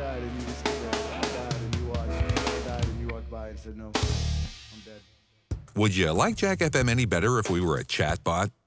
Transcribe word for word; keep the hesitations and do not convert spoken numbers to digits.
died and you were still there. I died and you watched. I died and you walked by and said no. I'm dead. Would you like Jack F M any better if we were a chatbot?